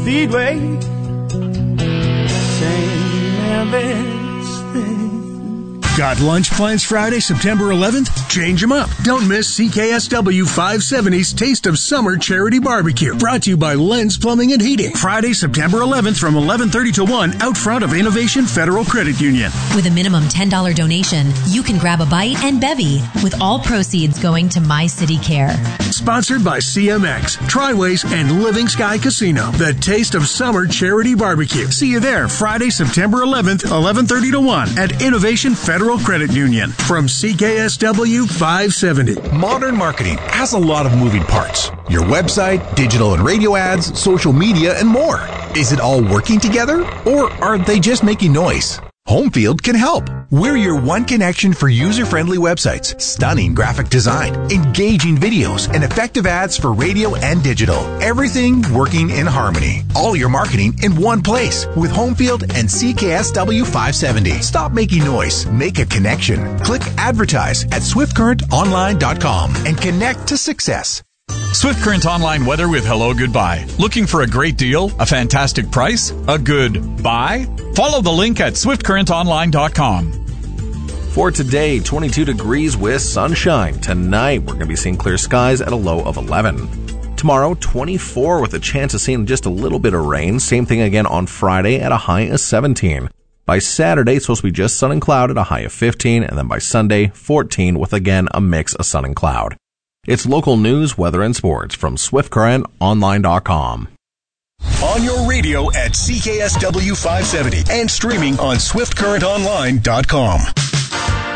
Speedway. Same everything. Got lunch plans Friday, September 11th? Change them up. Don't miss CKSW 570's Taste of Summer Charity Barbecue. Brought to you by Lenz Plumbing and Heating. Friday, September 11th from 11:30 to 1 out front of Innovation Federal Credit Union. With a minimum $10 donation, you can grab a bite and bevy, with all proceeds going to My City Care. Sponsored by CMX, Triways, and Living Sky Casino. The Taste of Summer Charity Barbecue. See you there Friday, September 11th, 11:30 to 1 at Innovation Federal Credit Union. From CKSW 570. Modern marketing has a lot of moving parts. Your website, digital and radio ads, social media, and more. Is it all working together, or are they just making noise? Homefield can help. We're your one connection for user-friendly websites, stunning graphic design, engaging videos, and effective ads for radio and digital. Everything working in harmony. All your marketing in one place with Homefield and CKSW 570. Stop making noise. Make a connection. Click advertise at swiftcurrentonline.com and connect to success. Swift Current Online weather with Hello Goodbye. Looking for a great deal? A fantastic price? A good buy? Follow the link at swiftcurrentonline.com. For today, 22 degrees with sunshine. Tonight, we're going to be seeing clear skies at a low of 11. Tomorrow, 24 with a chance of seeing just a little bit of rain. Same thing again on Friday at a high of 17. By Saturday, it's supposed to be just sun and cloud at a high of 15. And then by Sunday, 14 with again a mix of sun and cloud. It's local news, weather, and sports from SwiftCurrentOnline.com. On your radio at CKSW 570 and streaming on SwiftCurrentOnline.com.